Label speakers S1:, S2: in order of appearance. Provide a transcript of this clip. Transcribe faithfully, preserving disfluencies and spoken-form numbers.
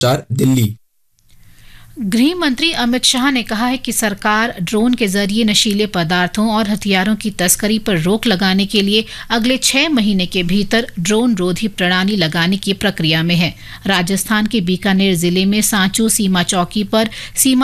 S1: चार दिल्ली।
S2: गृह मंत्री अमित शाह ने कहा है कि सरकार ड्रोन के जरिए नशीले पदार्थों और हथियारों की तस्करी पर रोक लगाने के लिए अगले छह महीने के भीतर ड्रोन रोधी प्रणाली लगाने की प्रक्रिया में है। राजस्थान के बीकानेर जिले में सांचू सीमा चौकी पर सीमा